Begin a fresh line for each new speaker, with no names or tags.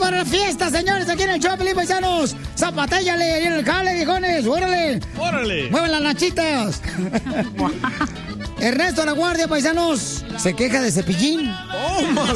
para la fiesta, señores, aquí en el Choplin, paisanos. Zapatéllale ahí en el jale, viejones. ¡Órale!
¡Órale!
¡Muevan las nachitas! Ernesto La Guardia, paisanos, se queja de Cepillín.
¡Tómala!